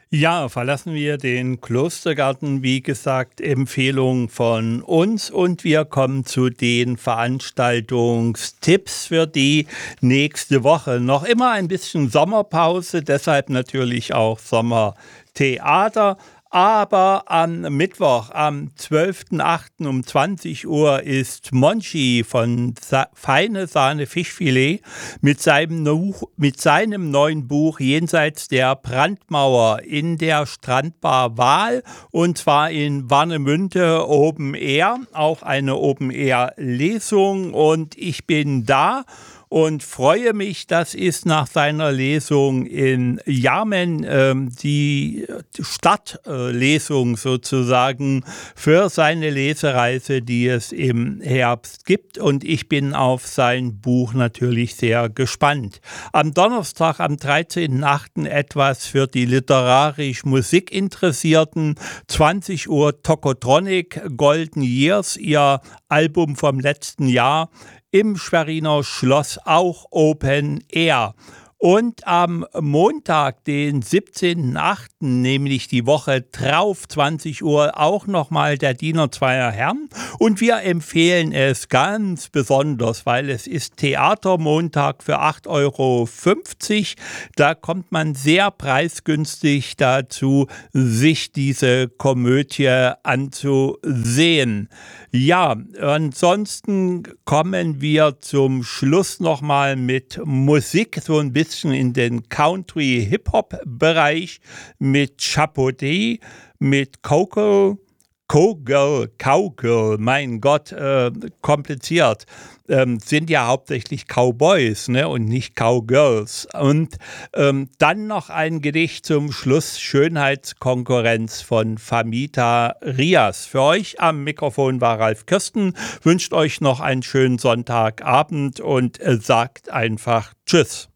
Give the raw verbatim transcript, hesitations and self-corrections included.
Ja, verlassen wir den Klostergarten, wie gesagt, Empfehlung von uns und wir kommen zu den Veranstaltungstipps für die nächste Woche. Noch immer ein bisschen Sommerpause, deshalb natürlich auch Sommertheater. Aber am Mittwoch, am zwölften achten um zwanzig Uhr ist Monchi von Sa Feine Sahne Fischfilet mit seinem, Nuch- mit seinem neuen Buch Jenseits der Brandmauer in der Strandbar Wahl und zwar in Warnemünde Open Air, auch eine Open Air Lesung und ich bin da und freue mich, das ist nach seiner Lesung in Jarmen ähm, die Stadtlesung sozusagen für seine Lesereise, die es im Herbst gibt und ich bin auf sein Buch natürlich sehr gespannt. Am Donnerstag, am dreizehnten achten etwas für die literarisch Musikinteressierten, zwanzig Uhr Tokotronic, Golden Years, ihr Album vom letzten Jahr, im Schweriner Schloss auch Open Air. Und am Montag, den siebzehnten achten, nämlich die Woche drauf, zwanzig Uhr, auch nochmal der Diener zweier Herren. Und wir empfehlen es ganz besonders, weil es ist Theatermontag für acht Euro fünfzig. Da kommt man sehr preisgünstig dazu, sich diese Komödie anzusehen. Ja, ansonsten kommen wir zum Schluss nochmal mit Musik, so ein bisschen in den Country-Hip-Hop-Bereich mit Chapeauté, mit Coco, Cowgirl, Cowgirl, mein Gott, äh, kompliziert. Ähm, sind ja hauptsächlich Cowboys, ne, und nicht Cowgirls. Und ähm, dann noch ein Gedicht zum Schluss, Schönheitskonkurrenz von Famita Rias. Für euch am Mikrofon war Ralf Kirsten, wünscht euch noch einen schönen Sonntagabend und äh, sagt einfach Tschüss.